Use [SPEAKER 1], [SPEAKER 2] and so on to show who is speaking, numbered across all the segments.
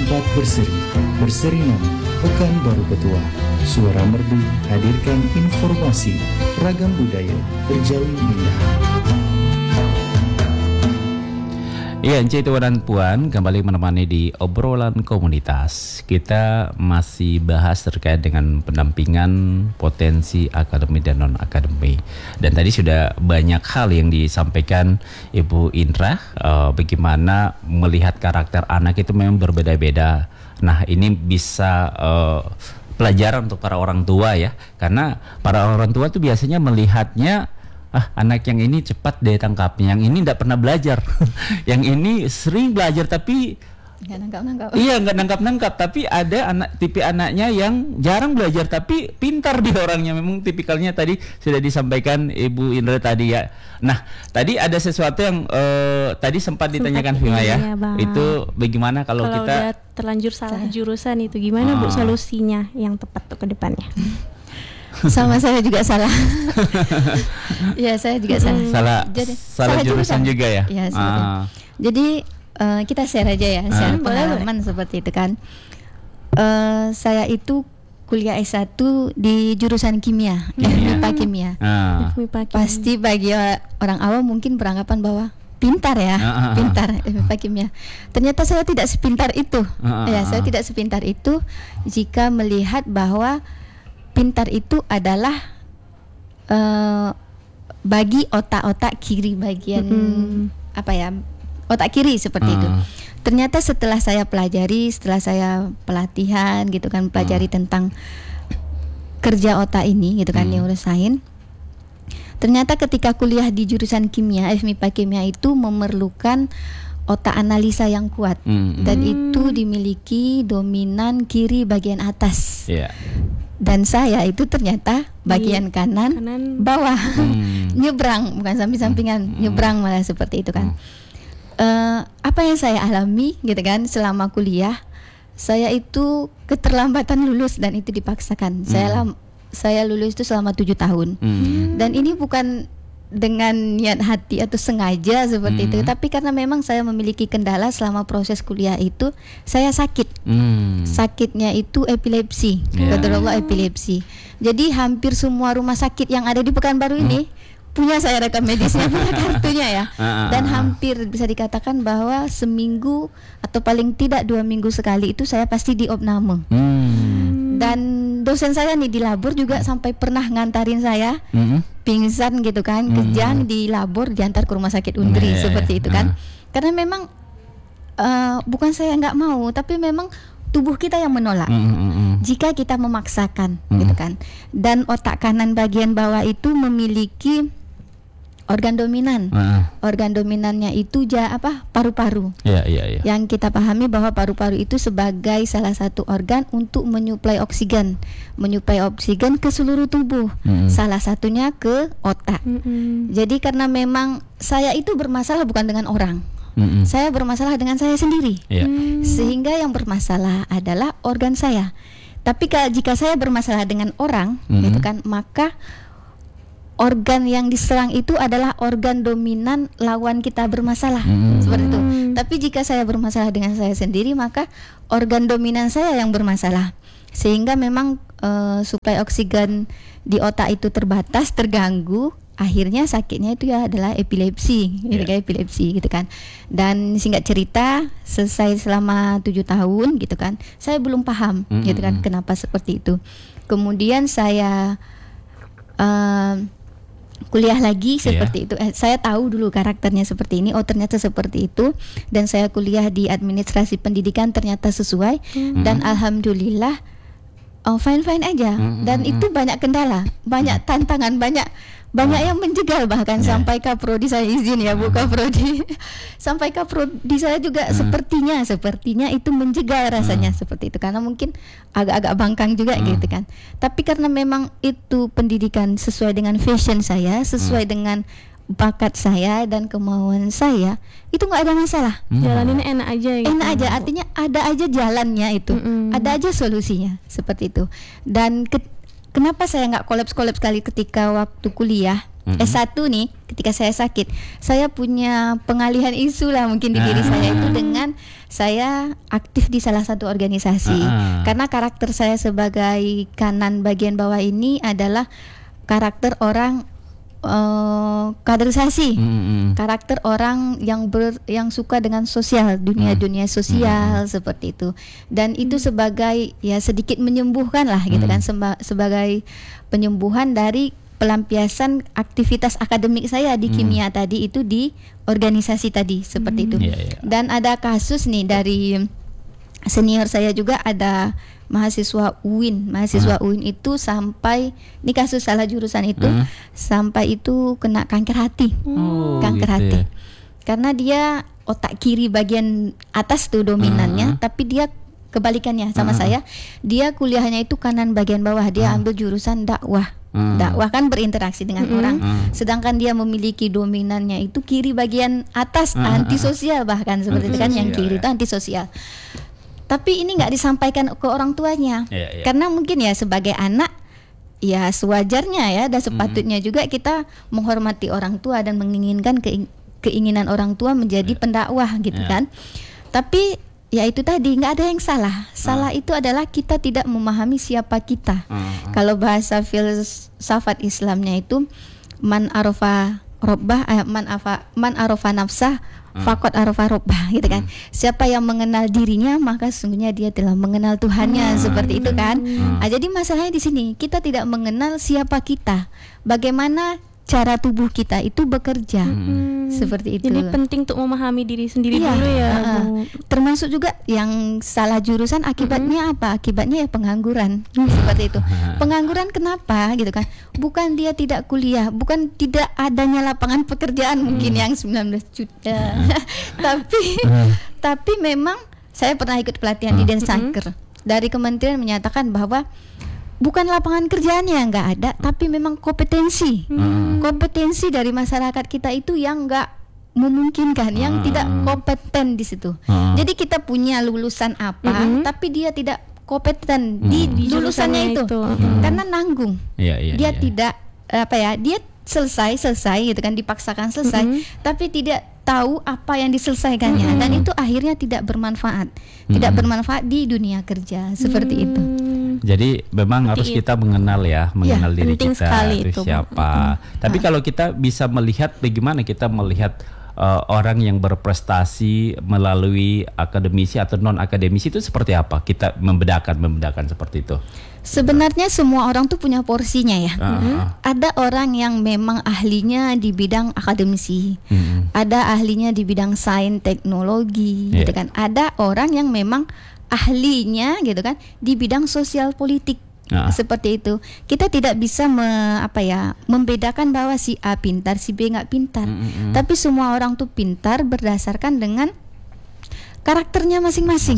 [SPEAKER 1] tempat berseri, berserinang, Pekanbaru Petua. Suara Merdu hadirkan informasi, ragam budaya, terjalin indah.
[SPEAKER 2] Iya, Encik Tuan dan Puan kembali menemani di obrolan komunitas. Kita masih bahas terkait dengan pendampingan potensi akademi dan non-akademi. Dan tadi sudah banyak hal yang disampaikan Ibu Indra, bagaimana melihat karakter anak itu memang berbeda-beda. Nah, ini bisa pelajaran untuk para orang tua ya. Karena para orang tua tuh biasanya melihatnya anak yang ini cepat deh tangkapnya, yang ini tidak pernah belajar, yang ini sering belajar tapi
[SPEAKER 3] nggak nangkap.
[SPEAKER 2] Iya, nggak nangkap. Tapi ada tipe anaknya yang jarang belajar tapi pintar dia orangnya. Memang tipikalnya tadi sudah disampaikan Ibu Indra tadi ya. Nah, tadi ada sesuatu yang tadi sempat ditanyakan Vima ya. Itu bagaimana kalau kita
[SPEAKER 4] udah terlanjur salah jurusan itu gimana Bu solusinya yang tepat tuh ke depannya?
[SPEAKER 3] Sama saya juga salah. Ya, saya juga salah.
[SPEAKER 2] Salah jurusan juga ya.
[SPEAKER 3] Ya, jadi kita share aja ya, share pengalaman seperti itu kan. Saya itu kuliah S1 di jurusan kimia, MIPA kimia. Pasti bagi orang awam mungkin beranggapan bahwa pintar ya, pintar MIPA kimia. Ternyata saya tidak sepintar itu. Ya, saya tidak sepintar itu jika melihat bahwa pintar itu adalah bagi otak-otak kiri bagian otak kiri seperti itu. Ternyata setelah saya pelajari, setelah saya pelatihan gitu kan, pelajari tentang kerja otak ini gitu kan, neuroscience. Ternyata ketika kuliah di jurusan kimia, FMIPA kimia itu memerlukan otak analisa yang kuat dan itu dimiliki dominan kiri bagian atas. Dan saya itu ternyata bagian kanan bawah, nyebrang, bukan samping-sampingan, nyebrang malah seperti itu kan. Apa yang saya alami gitu kan selama kuliah, saya itu keterlambatan lulus dan itu dipaksakan. Saya lulus itu selama 7 tahun. Dan ini bukan dengan niat hati atau sengaja seperti itu, tapi karena memang saya memiliki kendala selama proses kuliah itu, saya sakit. Sakitnya itu epilepsi, qadarullah epilepsi. Jadi hampir semua rumah sakit yang ada di Pekanbaru ini punya saya rekam medisnya, punya kartunya ya. Dan hampir bisa dikatakan bahwa seminggu atau paling tidak 2 minggu sekali itu saya pasti di opname. Dan dosen saya nih di labor juga sampai pernah ngantarin saya pingsan gitu kan, kejang di labor, diantar ke rumah sakit Undri seperti itu kan. Karena memang bukan saya nggak mau, tapi memang tubuh kita yang menolak jika kita memaksakan gitu kan. Dan otak kanan bagian bawah itu memiliki organ dominan. Organ dominannya itu paru-paru. Yang kita pahami bahwa paru-paru itu sebagai salah satu organ untuk menyuplai oksigen ke seluruh tubuh. Salah satunya ke otak. Jadi karena memang saya itu bermasalah bukan dengan orang. Saya bermasalah dengan saya sendiri. Sehingga yang bermasalah adalah organ saya. Tapi jika saya bermasalah dengan orang, gitu kan, maka organ yang diserang itu adalah organ dominan lawan kita bermasalah, seperti itu. Tapi jika saya bermasalah dengan saya sendiri, maka organ dominan saya yang bermasalah. Sehingga memang suplai oksigen di otak itu terbatas, terganggu. Akhirnya sakitnya itu ya adalah epilepsi, epilepsi gitu kan. Dan singkat cerita, selesai selama 7 tahun gitu kan, saya belum paham gitu kan kenapa seperti itu. Kemudian saya kuliah lagi seperti itu. Saya tahu dulu karakternya seperti ini. Oh, ternyata seperti itu. Dan saya kuliah di administrasi pendidikan, ternyata sesuai. Dan alhamdulillah fine aja. Dan itu banyak kendala, banyak tantangan, banyak yang menjegal, bahkan sampai kaprodi saya izin ya Bu kaprodi. Sampai kaprodi saya juga sepertinya itu menjegal rasanya seperti itu, karena mungkin agak-agak bangkang juga gitu kan. Tapi karena memang itu pendidikan sesuai dengan fashion saya, sesuai dengan bakat saya dan kemauan saya, itu nggak ada masalah.
[SPEAKER 4] Jalaninnya enak aja gitu.
[SPEAKER 3] Enak aja, artinya ada aja jalannya itu. Ada aja solusinya seperti itu. Dan kenapa saya nggak kolaps kali ketika waktu kuliah? S1 nih, ketika saya sakit, saya punya pengalihan isu lah mungkin di diri saya itu dengan saya aktif di salah satu organisasi. Karena karakter saya sebagai kanan bagian bawah ini adalah karakter orang kaderisasi, karakter orang yang suka dengan sosial, dunia sosial seperti itu. Dan itu sebagai ya sedikit menyembuhkan lah gitu kan, sebagai penyembuhan dari pelampiasan aktivitas akademik saya di kimia tadi itu di organisasi tadi seperti itu. Dan ada kasus nih dari senior saya juga, ada mahasiswa UIN itu sampai ini kasus salah jurusan itu sampai itu kena kanker hati. Hati. Karena dia otak kiri bagian atas tuh dominannya, tapi dia kebalikannya sama saya. Dia kuliahnya itu kanan bagian bawah. Dia ambil jurusan dakwah. Dakwah kan berinteraksi dengan orang, sedangkan dia memiliki dominannya itu kiri bagian atas, antisosial bahkan seperti itu kan, yang kiri itu antisosial. Tapi ini nggak disampaikan ke orang tuanya, karena mungkin ya sebagai anak ya sewajarnya ya dan sepatutnya juga kita menghormati orang tua dan menginginkan keinginan orang tua menjadi pendakwah gitu kan. Tapi ya itu tadi, nggak ada yang salah. Salah itu adalah kita tidak memahami siapa kita. Kalau bahasa filsafat Islamnya itu man arafa robbah, man arafa nafsah faqad arafa robbah gitu kan. Siapa yang mengenal dirinya maka sesungguhnya dia telah mengenal Tuhannya, seperti itu kan. Jadi masalahnya di sini kita tidak mengenal siapa kita. Bagaimana cara tubuh kita itu bekerja, seperti itu.
[SPEAKER 4] Jadi penting untuk memahami diri sendiri dulu ya, Bu.
[SPEAKER 3] Termasuk juga yang salah jurusan akibatnya apa? Akibatnya ya pengangguran, seperti itu. Pengangguran kenapa gitu kan? Bukan dia tidak kuliah, bukan tidak adanya lapangan pekerjaan mungkin yang 19 juta. Tapi memang saya pernah ikut pelatihan di Densaker. Dari kementerian menyatakan bahwa bukan lapangan kerjaannya yang nggak ada, tapi memang kompetensi dari masyarakat kita itu yang nggak memungkinkan, yang tidak kompeten di situ. Jadi kita punya lulusan apa, tapi dia tidak kompeten di lulusannya itu, karena nanggung. Dia tidak dia selesai gitu kan, dipaksakan selesai, tapi tidak tahu apa yang diselesaikannya, dan itu akhirnya tidak bermanfaat di dunia kerja, seperti itu.
[SPEAKER 2] Jadi memang harus kita mengenal diri kita itu siapa. Tapi kalau kita bisa melihat bagaimana kita melihat orang yang berprestasi melalui akademisi atau non akademisi itu seperti apa? Kita membedakan seperti itu.
[SPEAKER 3] Sebenarnya semua orang tuh punya porsinya ya. Ada orang yang memang ahlinya di bidang akademisi, ada ahlinya di bidang sains teknologi, gitu kan. Ada orang yang memang ahlinya gitu kan di bidang sosial politik, seperti itu. Kita tidak bisa membedakan bahwa si A pintar, si B nggak pintar. Tapi semua orang tuh pintar berdasarkan dengan karakternya masing-masing.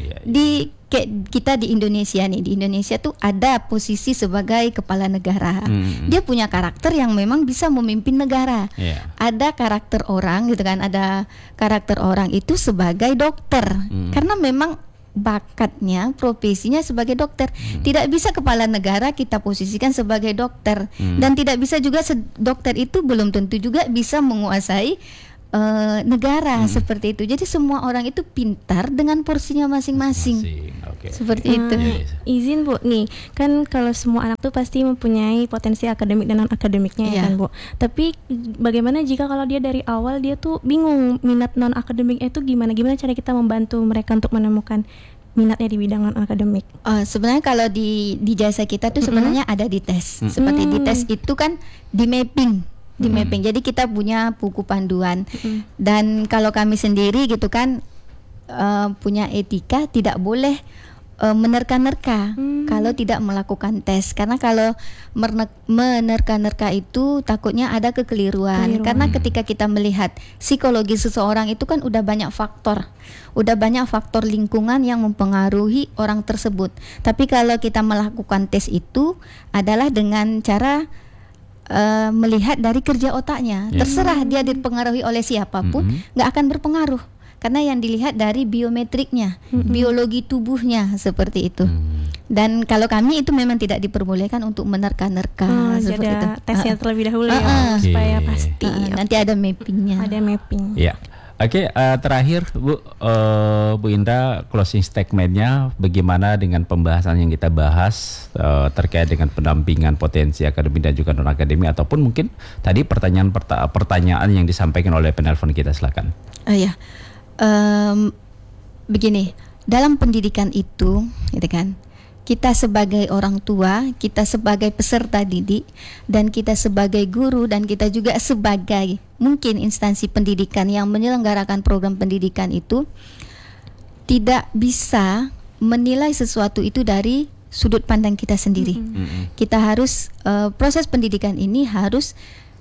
[SPEAKER 3] Kita di Indonesia nih, di Indonesia tuh ada posisi sebagai kepala negara. Dia punya karakter yang memang bisa memimpin negara. Ada karakter orang gitu kan, ada karakter orang itu sebagai dokter, karena memang bakatnya, profesinya sebagai dokter. Tidak bisa kepala negara kita posisikan sebagai dokter, dan tidak bisa juga dokter itu belum tentu juga bisa menguasai negara, seperti itu. Jadi semua orang itu pintar dengan porsinya masing-masing. Seperti itu.
[SPEAKER 4] Izin Bu, nih kan kalau semua anak tuh pasti mempunyai potensi akademik dan non akademiknya ya kan Bu. Tapi bagaimana jika kalau dia dari awal dia tuh bingung minat non akademiknya itu gimana cara kita membantu mereka untuk menemukan minatnya di bidang non akademik?
[SPEAKER 3] Sebenarnya kalau di jasa kita tuh sebenarnya ada di tes. Seperti di tes itu kan di mapping. Jadi kita punya buku panduan, dan kalau kami sendiri gitu kan punya etika, tidak boleh menerka-nerka kalau tidak melakukan tes, karena kalau menerka-nerka itu takutnya ada kekeliruan. Karena ketika kita melihat psikologi seseorang itu kan udah banyak faktor lingkungan yang mempengaruhi orang tersebut. Tapi kalau kita melakukan tes itu adalah dengan cara melihat dari kerja otaknya. Terserah dia dipengaruhi oleh siapapun, nggak akan berpengaruh, karena yang dilihat dari biometriknya, biologi tubuhnya, seperti itu. Dan kalau kami itu memang tidak diperbolehkan untuk menerka-nerka seperti itu.
[SPEAKER 4] Ada tesnya terlebih dahulu ya, supaya pasti.
[SPEAKER 3] Nanti ada mappingnya.
[SPEAKER 4] Ada mapping.
[SPEAKER 2] Ya. Oke, terakhir Bu Indra, closing statementnya bagaimana dengan pembahasan yang kita bahas terkait dengan pendampingan potensi akademik dan juga non akademik, ataupun mungkin tadi pertanyaan yang disampaikan oleh penelpon kita, silakan.
[SPEAKER 3] Begini, dalam pendidikan itu, gitu kan, kita sebagai orang tua, kita sebagai peserta didik, dan kita sebagai guru, dan kita juga sebagai mungkin instansi pendidikan yang menyelenggarakan program pendidikan itu tidak bisa menilai sesuatu itu dari sudut pandang kita sendiri. Kita harus proses pendidikan ini harus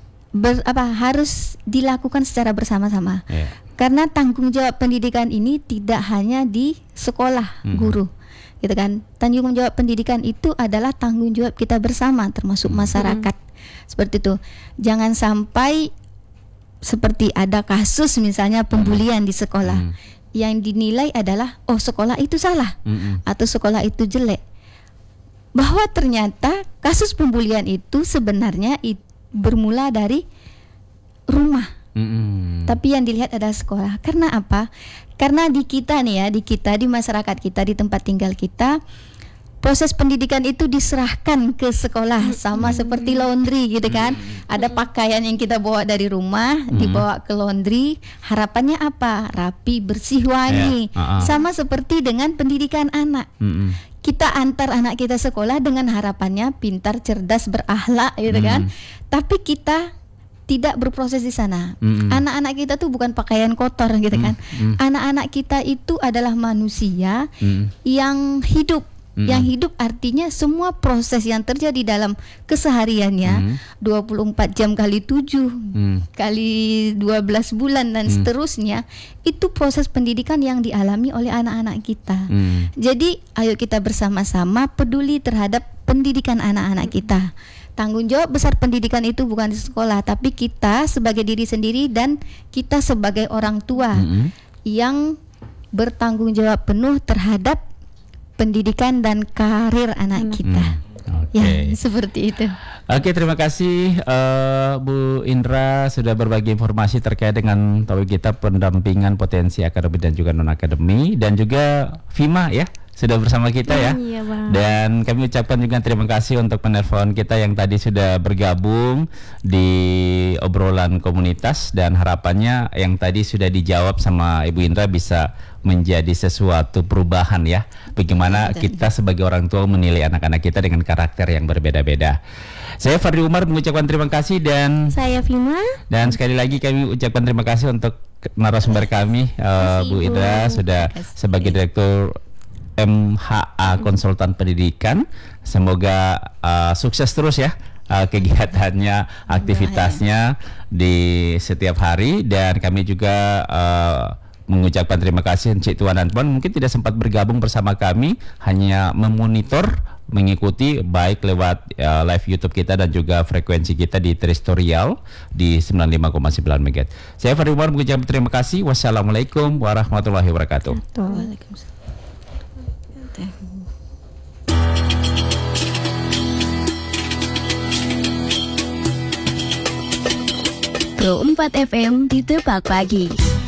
[SPEAKER 3] harus dilakukan secara bersama-sama. Karena tanggung jawab pendidikan ini tidak hanya di sekolah guru. Gitu kan, tanggung jawab pendidikan itu adalah tanggung jawab kita bersama, termasuk masyarakat. Seperti itu. Jangan sampai seperti ada kasus misalnya pembulian di sekolah, yang dinilai adalah sekolah itu salah atau sekolah itu jelek. Bahwa ternyata kasus pembulian itu sebenarnya bermula dari rumah. Tapi yang dilihat adalah sekolah. Karena apa? Karena di kita nih ya, di masyarakat kita, di tempat tinggal kita, proses pendidikan itu diserahkan ke sekolah, sama seperti laundry gitu kan. Ada pakaian yang kita bawa dari rumah, dibawa ke laundry, harapannya apa? Rapi, bersih, wangi. Sama seperti dengan pendidikan anak. Kita antar anak kita sekolah dengan harapannya pintar, cerdas, berakhlak gitu kan. Tapi kita tidak berproses di sana. Anak-anak kita tuh bukan pakaian kotor gitu kan. Anak-anak kita itu adalah manusia yang hidup. Yang hidup artinya semua proses yang terjadi dalam kesehariannya 24 jam kali 7 kali 12 bulan dan seterusnya, itu proses pendidikan yang dialami oleh anak-anak kita. Jadi ayo kita bersama-sama peduli terhadap pendidikan anak-anak kita. Tanggung jawab besar pendidikan itu bukan di sekolah, tapi kita sebagai diri sendiri dan kita sebagai orang tua yang bertanggung jawab penuh terhadap pendidikan dan karir anak kita. Ya, seperti itu.
[SPEAKER 2] Oke, terima kasih Bu Indra sudah berbagi informasi terkait dengan topik kita pendampingan potensi akademik dan juga non akademik, dan juga Vima ya sudah bersama kita ya.
[SPEAKER 4] Iya, Bang.
[SPEAKER 2] Dan kami ucapkan juga terima kasih untuk penelpon kita yang tadi sudah bergabung di obrolan komunitas, dan harapannya yang tadi sudah dijawab sama Ibu Indra bisa menjadi sesuatu perubahan ya. Bagaimana kita sebagai orang tua menilai anak-anak kita dengan karakter yang berbeda-beda. Saya Fadri Umar mengucapkan terima kasih, dan
[SPEAKER 4] saya Vima.
[SPEAKER 2] Dan sekali lagi kami ucapkan terima kasih untuk narasumber kami, Bu Indra sudah sebagai Direktur MHA Konsultan Pendidikan. Semoga sukses terus ya kegiatannya, aktivitasnya di setiap hari, dan kami juga mengucapkan terima kasih Cik Tuan dan Puan mungkin tidak sempat bergabung bersama kami, hanya memonitor, mengikuti baik lewat live YouTube kita dan juga frekuensi kita di Teritorial di 95,9 MHz. Saya Fadri Umar mengucapkan terima kasih. Wassalamualaikum warahmatullahi wabarakatuh.
[SPEAKER 3] Waalaikumsalam.
[SPEAKER 5] 4 FM di Tepak Pagi.